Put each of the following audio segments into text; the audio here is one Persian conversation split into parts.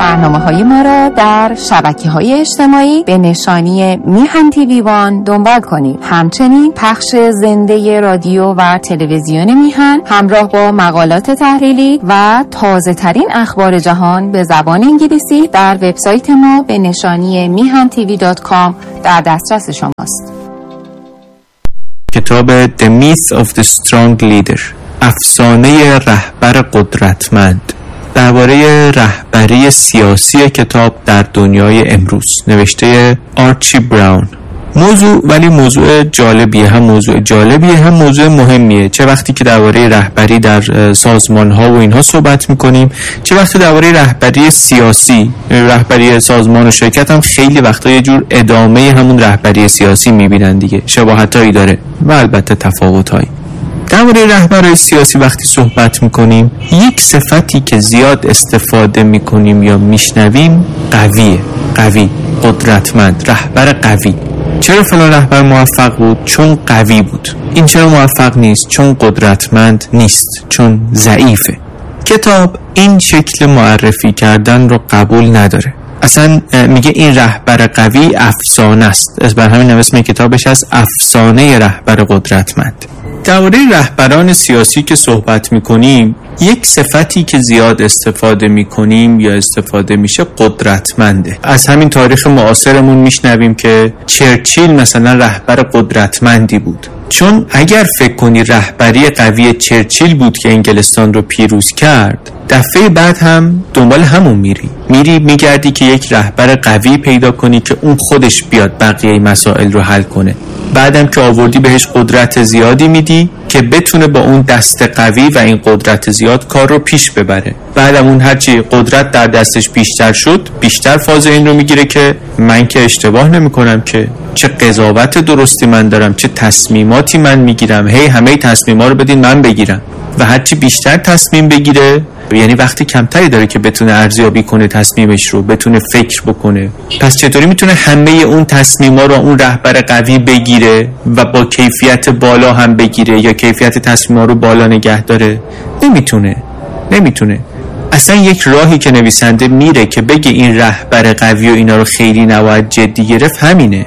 برنامه‌های ما را در شبکه‌های اجتماعی به نشانی میهن تیوی وان دنبال کنید. همچنین پخش زنده رادیو و تلویزیون میهن همراه با مقالات تحلیلی و تازه‌ترین اخبار جهان به زبان انگلیسی در وبسایت ما به نشانی mihantv.com در دسترس شماست. کتاب The Myth of the Strong Leader، افسانه رهبر قدرتمند، درباره رهبری سیاسی کتاب در دنیای امروز، نوشته آرچی براون. موضوع جالبیه، هم موضوع مهمیه، چه وقتی که درباره رهبری در سازمان ها و اینها صحبت میکنیم، چه وقتی درباره رهبری سیاسی، رهبری سازمان و شرکت هم خیلی وقتا یه جور ادامه همون رهبری سیاسی میبینن دیگه، شباهتایی داره و البته تفاوتایی. درباره رهبرای سیاسی وقتی صحبت میکنیم، یک صفتی که زیاد استفاده میکنیم یا میشنویم قوی، قدرتمند، رهبر قوی. چرا فلان رهبر موفق بود؟ چون قوی بود. این چرا موفق نیست؟ چون قدرتمند نیست، چون ضعیفه. کتاب این شکل معرفی کردن رو قبول نداره. اصلا میگه این رهبر قوی افسانه است. از بر همین اسم کتابش از افسانه رهبر قدرتمند. درباره رهبران سیاسی که صحبت میکنیم، یک صفتی که زیاد استفاده میکنیم یا استفاده میشه قدرتمنده. از همین تاریخ معاصرمون میشنویم که چرچیل مثلا رهبر قدرتمندی بود. چون اگر فکر کنی رهبری قوی چرچیل بود که انگلستان رو پیروز کرد، دفعه بعد هم دنبال همون میگردی که یک رهبر قوی پیدا کنی که اون خودش بیاد بقیه مسائل رو حل کنه. بعدم که آوردی بهش قدرت زیادی میدی که بتونه با اون دست قوی و این قدرت زیاد کار رو پیش ببره. بعدم اون هرچی قدرت در دستش بیشتر شد، بیشتر فاز این رو میگیره که من که اشتباه نمی کنم، که چه قضاوت درستی من دارم، چه تصمیماتی من میگیرم، همه تصمیما رو بدین من بگیرم. و هرچی بیشتر تصمیم بگیره، یعنی وقتی کمتری داره که بتونه ارزیابی کنه تصمیمش رو، بتونه فکر بکنه. پس چطوری میتونه همه اون تصمیما رو اون رهبر قوی بگیره و با کیفیت بالا هم بگیره یا کیفیت تصمیما رو بالا نگه داره؟ نمیتونه. اصلا یک راهی که نویسنده میره که بگه این رهبر قوی و اینا رو خیلی نباید جدی گرفت همینه.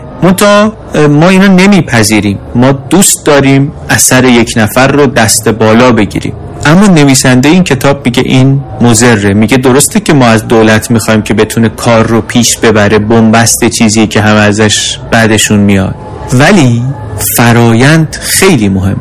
ما اینو نمیپذیریم. ما دوست داریم اثر یک نفر رو دست بالا بگیریم. اما نویسنده این کتاب میگه این مضره. میگه درسته که ما از دولت میخوایم که بتونه کار رو پیش ببره، بنبست چیزی که همه ازش بعدشون میاد، ولی فرایند خیلی مهمه.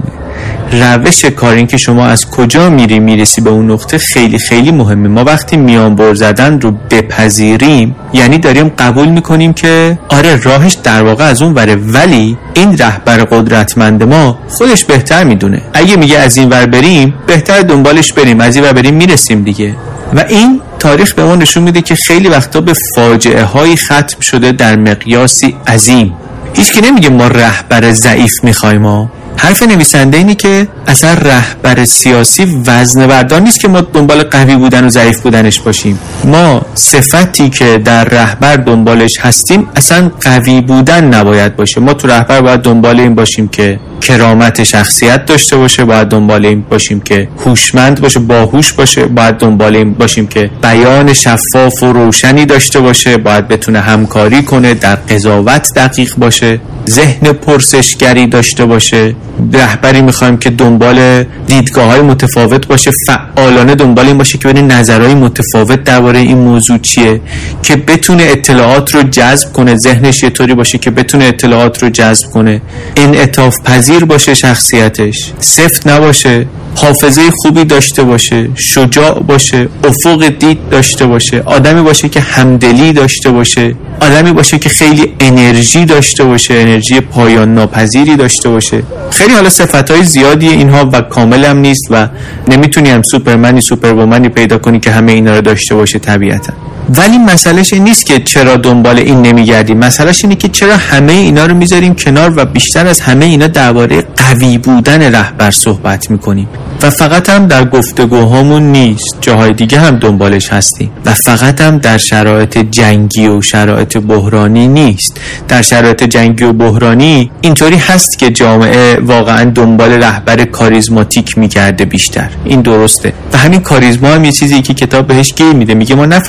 روش کار، این که شما از کجا میرسی به اون نقطه خیلی خیلی مهمه. ما وقتی میانبر زدن رو بپذیریم، یعنی داریم قبول میکنیم که آره راهش در واقع از اون وره، ولی این رهبر قدرتمند ما خودش بهتر میدونه. اگه میگه از این ور بریم، بهتر دنبالش بریم، از این ور بریم میرسیم دیگه. و این تاریخ به ما نشون میده که خیلی وقتا به فاجعه هایی ختم شده در مقیاسی عظیم. هیچ کی نمیگه ما رهبر ضعیف میخوایم. حرف نویسنده اینه که اصلا رهبر سیاسی وزنه بردار نیست که ما دنبال قوی بودن و ضعیف بودنش باشیم. ما صفتی که در رهبر دنبالش هستیم اصلا قوی بودن نباید باشه. ما تو رهبر باید دنبال این باشیم که کرامت شخصیت داشته باشه، باید دنبال این باشیم که هوشمند باشه، باهوش باشه، باید دنبال این باشیم که بیان شفاف و روشنی داشته باشه، باید بتونه همکاری کنه، در قضاوت دقیق باشه، ذهن پرسشگری داشته باشه. رهبری میخوایم که دنبال دیدگاه‌های متفاوت باشه، فعالانه دنبال این باشه که ببینه نظرهای متفاوت درباره این موضوع چیه، که بتونه اطلاعات رو جذب کنه، ذهنش یه طوری باشه که بتونه اطلاعات رو جذب کنه، انعطاف پذیر باشه، شخصیتش سفت نباشه، حافظه خوبی داشته باشه، شجاع باشه، افق دید داشته باشه، آدمی باشه که همدلی داشته باشه، آدمی باشه که خیلی انرژی داشته باشه، انرژی پایان ناپذیری داشته باشه. خیلی حالا صفتهای زیادیه اینها و کامل هم نیست و نمیتونی هم سوپرومنی پیدا کنی که همه اینا رو داشته باشه طبیعتا. ولی مسئلهش این نیست که چرا دنبال این نمیگردیم، مسئلهش اینه که چرا همه اینا رو میذاریم کنار و بیشتر از همه اینا درباره قوی بودن رهبر صحبت میکنیم. و فقط هم در گفتگوهامون نیست، جاهای دیگه هم دنبالش هستیم. و فقط هم در شرایط جنگی و شرایط بحرانی نیست. در شرایط جنگی و بحرانی اینطوری هست که جامعه واقعا دنبال رهبر کاریزماتیک میگرده بیشتر. این درسته. و همین کاریزما هم یه چیزی که کتاب بهش گیر میده. میگه ما نفهمیدیم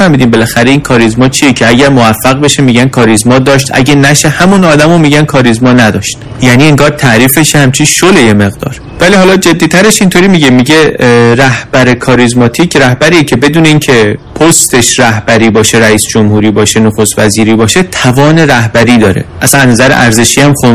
بالاخره این کاریزما چیه که اگر موفق بشه میگن کاریزما داشت، اگه نشه همون آدمو میگن کاریزما نداشت. یعنی انگار تعریفش همچی شله یه مقدار. ولی حالا جدی‌ترش اینطوری میگه رهبر کاریزماتیک رهبری که بدون اینکه پستش رهبری باشه، رئیس جمهوری باشه، نخست وزیری باشه، توان رهبری داره. اصلا از نظر ارزشی هم